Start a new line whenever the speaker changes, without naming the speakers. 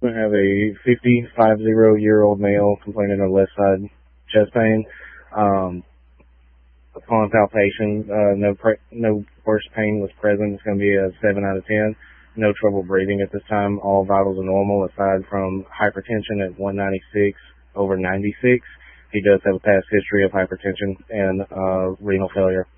We have a 50-year-old male complaining of left side chest pain. Upon palpation, no worse pain was present. It's going to be a 7 out of 10. No trouble breathing at this time. All vitals are normal aside from hypertension at 196/96. He does have a past history of hypertension and renal failure.